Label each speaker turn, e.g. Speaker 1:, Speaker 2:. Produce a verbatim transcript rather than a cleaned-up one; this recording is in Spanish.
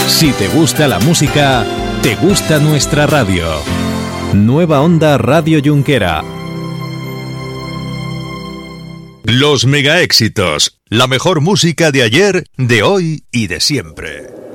Speaker 1: Si te gusta la música, te gusta nuestra radio. Nueva Onda Radio Junquera.
Speaker 2: Los mega éxitos, la mejor música de ayer, de hoy y de siempre.